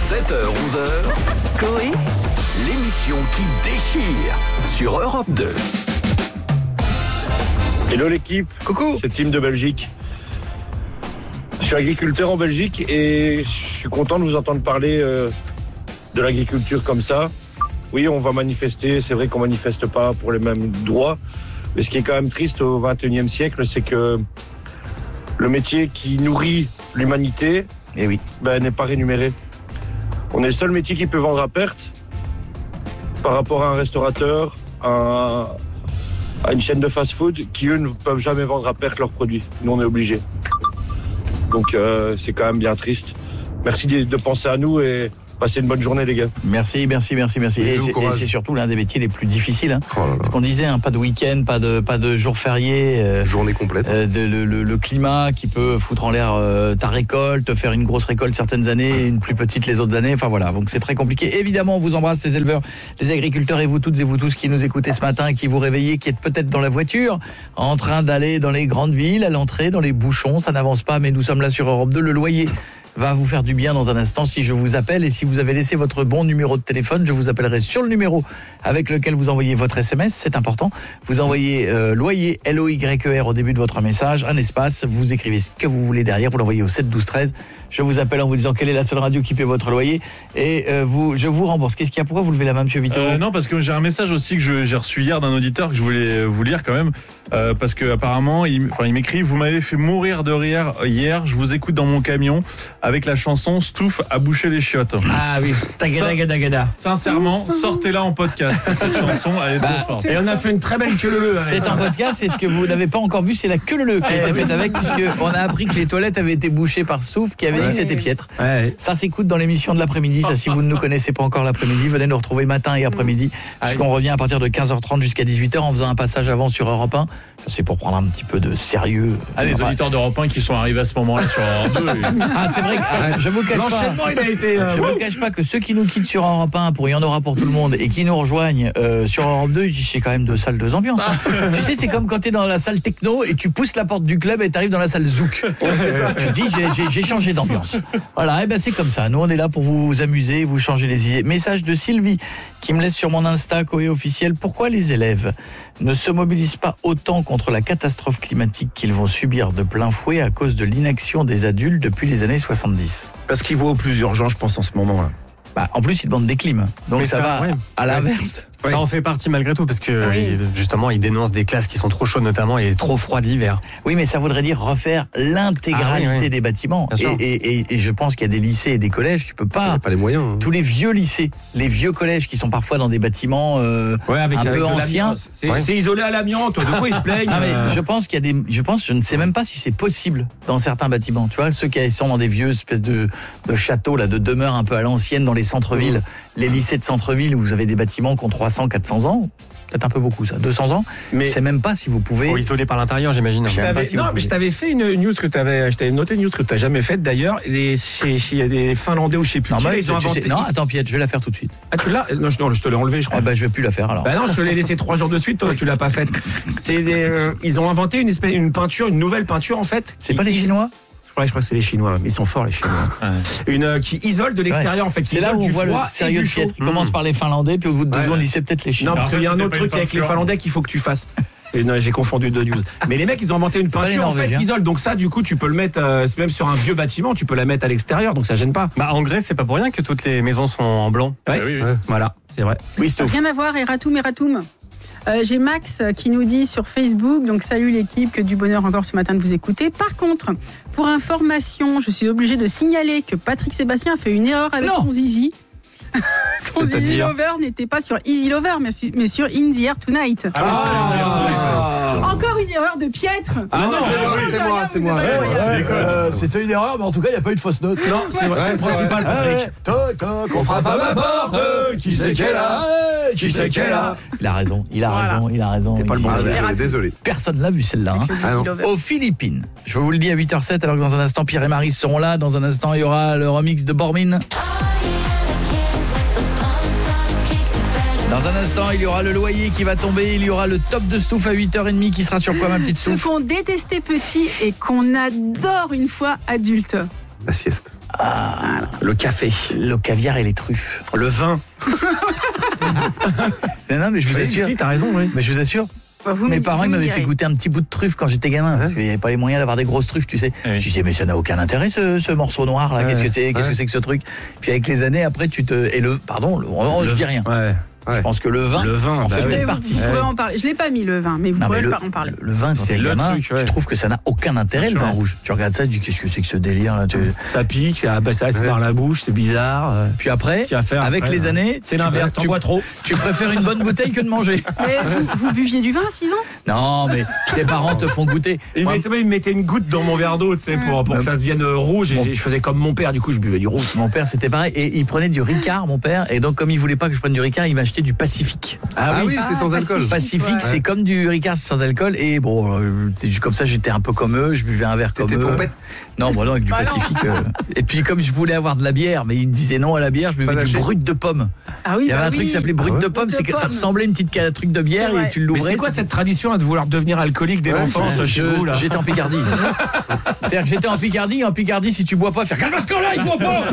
7h-11h, Coé, l'émission qui déchire sur Europe 2. Hello l'équipe, Coucou. c'est Tim de Belgique. Je suis agriculteur en Belgique et je suis content de vous entendre parler de l'agriculture comme ça. Oui, on va manifester, c'est vrai qu'on manifeste pas pour les mêmes droits, mais ce qui est quand même triste au XXIe siècle, c'est que le métier qui nourrit l'humanité n'est pas rémunéré. On est le seul métier qui peut vendre à perte par rapport à un restaurateur, à une chaîne de fast-food qui, eux, ne peuvent jamais vendre à perte leurs produits. Nous, on est obligés. Donc, c'est quand même bien triste. Merci de penser à nous et passez une bonne journée, les gars. Merci. Et c'est surtout l'un des métiers les plus difficiles. Hein. Oh là là. Ce qu'on disait, hein, pas de week-end, pas de jour férié. Journée complète. Le climat qui peut foutre en l'air ta récolte, faire une grosse récolte certaines années, une plus petite les autres années. Enfin voilà, donc c'est très compliqué. Évidemment, on vous embrasse, les éleveurs, les agriculteurs et vous toutes et vous tous qui nous écoutez ce matin, qui vous réveillez, qui êtes peut-être dans la voiture, en train d'aller dans les grandes villes, à l'entrée, dans les bouchons. Ça n'avance pas, mais nous sommes là sur Europe 2. Le loyer va vous faire du bien dans un instant si je vous appelle, et si vous avez laissé votre bon numéro de téléphone, je vous appellerai sur le numéro avec lequel vous envoyez votre SMS, c'est important. Vous envoyez loyer, L-O-Y-E-R au début de votre message, un espace, vous écrivez ce que vous voulez derrière, vous l'envoyez au 7 12 13. Je vous appelle en vous disant quelle est la seule radio qui paie votre loyer et je vous rembourse. Qu'est-ce qu'il y a? Pourquoi vous levez la main, monsieur Vito? Non, parce que j'ai un message aussi que j'ai reçu hier d'un auditeur que je voulais vous lire quand même. Parce que apparemment, il m'écrit: vous m'avez fait mourir de rire hier. Je vous écoute dans mon camion avec la chanson Stouff à boucher les chiottes. Ah oui, tagada. Sincèrement, sortez-la en podcast. Cette chanson, elle est trop forte. Et on a fait une très belle queue leu. C'est un podcast, c'est ce que vous n'avez pas encore vu, c'est la queue leu qui a été faite avec, puisqu'on a appris que les toilettes avaient été bouchées par Stouff qui avait dit que c'était piètre. Ouais. Ça s'écoute dans l'émission de l'après-midi. Ça, si vous ne nous connaissez pas encore l'après-midi, venez nous retrouver matin et après-midi, puisqu'on revient à partir de 15h30 jusqu'à 18h en faisant un passage avant sur Europe 1. Ça, c'est pour prendre un petit peu de sérieux. Les auditeurs d'Europe 1 qui sont arrivés à ce moment-là sur Europe 2. Ah, c'est vrai que je vous cache pas. L'enchaînement, il a été. Je vous cache pas que ceux qui nous quittent sur Europe 1 pour Il y en aura pour tout le monde et qui nous rejoignent sur Europe 2, c'est quand même deux salles, deux ambiances. Hein. Tu sais, c'est comme quand tu es dans la salle techno et tu pousses la porte du club et tu arrives dans la salle zouk. Tu dis j'ai changé d'ambiance. Voilà, et ben c'est comme ça. Nous on est là pour vous amuser, vous changer les idées. Message de Sylvie qui me laisse sur mon Insta Coé officiel: pourquoi les élèves ne se mobilisent pas autant contre la catastrophe climatique qu'ils vont subir de plein fouet à cause de l'inaction des adultes depuis les années 70? Parce qu'il vaut au plus urgent, je pense, en ce moment-là. En plus, ils demandent des clims. Donc Mais ça va à l'inverse. Ça en fait partie malgré tout parce que justement ils dénoncent des classes qui sont trop chaudes notamment et trop froides l'hiver. Oui, mais ça voudrait dire refaire l'intégralité des bâtiments. Et je pense qu'il y a des lycées et des collèges, tu peux pas. Il n'y a pas les moyens. Hein. Tous les vieux lycées, les vieux collèges qui sont parfois dans des bâtiments avec un peu anciens. C'est isolé à l'amiante. De quoi ils se plaignent? Non, mais je ne sais même pas si c'est possible dans certains bâtiments. Tu vois, ceux qui sont dans des vieux espèces de châteaux là, de demeures un peu à l'ancienne dans les centres-villes, les lycées de centre-ville où vous avez des bâtiments qui ont 300, 400 ans. Peut-être un peu beaucoup ça, 200 ans. Mais je sais même pas si vous pouvez. Faut isoler par l'intérieur, j'imagine. Mais je t'avais fait une news je t'avais noté une news que tu n'as jamais faite d'ailleurs. Chez les Finlandais ou je sais plus. Ils ont inventé. Non, attends, Piet, je vais la faire tout de suite. Ah, tu l'as? Non, je te l'ai enlevé, je crois. Je vais plus la faire alors. Non, je te l'ai laissé 3 jours de suite, toi, tu l'as pas faite. Ils ont inventé une peinture, une nouvelle peinture en fait. C'est pas les Chinois? Ouais, je crois que c'est les Chinois, mais ils sont forts les Chinois. Qui isole de l'extérieur en fait. C'est là où on voit le sérieux de Piet. Il commence par les Finlandais, puis au bout de 2 secondes, il sait peut-être les Chinois. Non, parce qu'il y a un autre truc avec les Finlandais qu'il faut que tu fasses. J'ai confondu 2 news. Mais les mecs, ils ont inventé une peinture en fait qui isole. Donc ça, du coup, tu peux le mettre même sur un vieux bâtiment, tu peux la mettre à l'extérieur, donc ça gêne pas. En Grèce, c'est pas pour rien que toutes les maisons sont en blanc. Ouais. Voilà, c'est vrai. Oui, Stouff. Rien à voir, Eratoum. J'ai Max qui nous dit sur Facebook, donc salut l'équipe, que du bonheur encore ce matin de vous écouter. Par contre, pour information, je suis obligée de signaler que Patrick Sébastien a fait une erreur avec son zizi. Son Easy Lover n'était pas sur Easy Lover, mais sur In the Air Tonight. Encore une erreur de piètre. C'est moi. C'était une erreur, mais en tout cas, il n'y a pas eu de fausse note. Non, c'est le principal, Patrick. Toc, on frappe à ma porte. Qui c'est qu'elle a? Il a raison. C'est pas le bon. Désolé. Personne l'a vu celle-là. Aux Philippines. Je vous le dis à 8h07, alors que dans un instant, Pierre et Marie seront là. Dans un instant, il y aura le remix de Bormin. Dans un instant, il y aura le loyer qui va tomber, il y aura le top de Stouff à 8h30 qui sera sur quoi, ma petite Stouff? Ce qu'on détestait petit et qu'on adore une fois adulte. La sieste. Voilà. Le café. Le caviar et les truffes. Le vin. Non, mais je vous assure. Si, t'as raison, oui. Mais je vous assure. Mes parents ils m'avaient fait goûter un petit bout de truffe quand j'étais gamin, parce qu'il n'y avait pas les moyens d'avoir des grosses truffes, tu sais. Je disais mais ça n'a aucun intérêt ce morceau noir là, qu'est-ce que c'est que ce truc. Puis avec les années après je dis rien. Je pense que le vin en fait peut-être partie. Vous pourrez en parler. Je l'ai pas mis le vin, mais vous pourrez en parler. Le vin c'est le gamin, je trouve que ça n'a aucun intérêt le vin rouge. Tu regardes ça, tu dis qu'est-ce que c'est que ce délire là, ça pique, ça reste dans la bouche, c'est bizarre. Puis après avec les années, c'est l'inverse, t'en bois trop. Tu préfères une bonne bouteille que de manger. Mais vous buviez du vin à 6 ans? Non, mais tes parents te font goûter. Ils mettaient une goutte dans mon verre d'eau, tu sais, pour que ça devienne rouge. Et je faisais comme mon père, du coup, je buvais du rouge. Mon père, c'était pareil. Et il prenait du Ricard, mon père. Et donc, comme il voulait pas que je prenne du Ricard, il m'achetait du Pacifique. Ah oui, c'est sans alcool. Pacifique, c'est comme du Ricard, c'est sans alcool. Et bon, comme ça, j'étais un peu comme eux. Je buvais un verre comme eux. Pompette? Non, moi non, avec du Pacifique. Et puis, comme je voulais avoir de la bière, mais il me disait non à la bière, je buvais du brut de pomme. Ah oui, il y avait un truc qui s'appelait brut de pomme. C'est que ça ressemblait à une petite truc de bière et tu l'ouvrais. Mais c'est quoi cette tradition de vouloir devenir alcoolique dès l'enfance chez vous là? J'étais en Picardie. C'est-à-dire que j'étais en Picardie. En Picardie, si tu bois pas, faire calme ce là, il boit pas.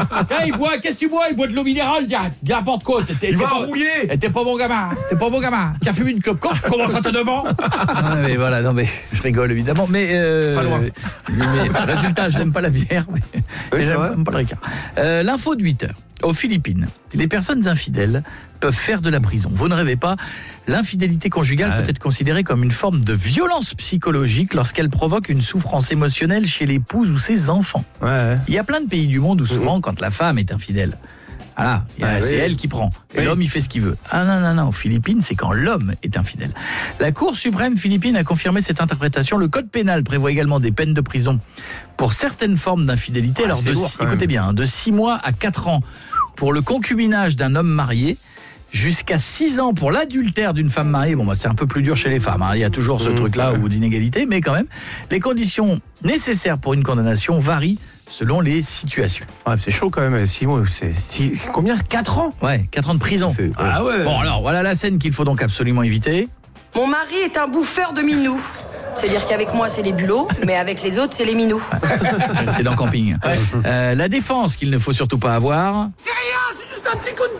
Il boit, qu'est-ce que tu bois? Il boit de l'eau minérale, n'importe quoi. Il va rouiller. T'es pas bon gamin. T'es pas bon gamin. Tu as fumé une clope quand tu commences à te devant. Non mais voilà, non mais je rigole évidemment, mais pas loin. Mais résultat, je n'aime pas la bière, mais j'aime pas le Ricard. L'info de 8h. Aux Philippines, les personnes infidèles peuvent faire de la prison. Vous ne rêvez pas, l'infidélité conjugale peut être considérée comme une forme de violence psychologique lorsqu'elle provoque une souffrance émotionnelle chez l'épouse ou ses enfants. Il y a plein de pays du monde où souvent, quand la femme est infidèle, voilà, c'est elle qui prend. Et l'homme, il fait ce qu'il veut. Ah non. Aux Philippines, c'est quand l'homme est infidèle. La Cour suprême philippine a confirmé cette interprétation. Le code pénal prévoit également des peines de prison pour certaines formes d'infidélité. Alors, écoutez bien, de 6 mois à 4 ans pour le concubinage d'un homme marié, jusqu'à 6 ans pour l'adultère d'une femme mariée. Bon, c'est un peu plus dur chez les femmes. Il y a toujours ce truc-là d'inégalité, mais quand même, les conditions nécessaires pour une condamnation varient selon les situations. C'est chaud quand même, 6 mois. Combien? 4 ans? Ouais, 4 ans de prison. Ah ouais. Bon, alors, voilà la scène qu'il faut donc absolument éviter. Mon mari est un bouffeur de minous. C'est-à-dire qu'avec moi, c'est les bulots, mais avec les autres, c'est les minous. C'est dans Camping. La défense qu'il ne faut surtout pas avoir. C'est rien, c'est juste un petit coup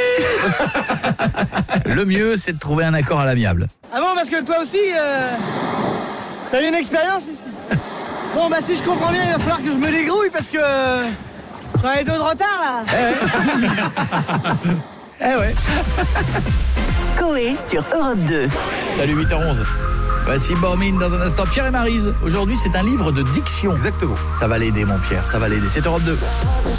de bille. Le mieux, c'est de trouver un accord à l'amiable. Ah bon, parce que toi aussi, t'as eu une expérience ici? Bon, bah si je comprends bien, il va falloir que je me dégrouille parce que j'en ai 2 de retard, là. Ouais. Coé sur Europe 2. Salut, 8h11. Voici Bormine dans un instant. Pierre et Maryse. Aujourd'hui, c'est un livre de diction. Exactement. Ça va l'aider, mon Pierre, ça va l'aider. C'est Europe 2.